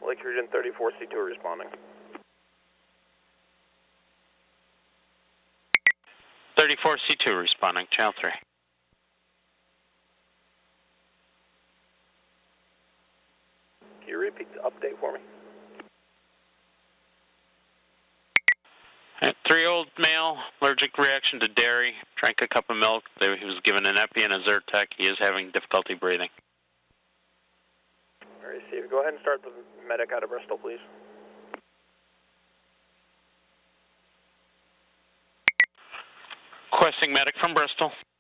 Lake Region 34C2 responding. 34C2 responding, channel 3. Can you repeat the update for me? 3-year-old male, allergic reaction to dairy, drank a cup of milk. He was given an epi and a Zyrtec. He is having difficulty breathing. All right, Steve, go ahead and start the medic out of Bristol, please. Requesting medic from Bristol.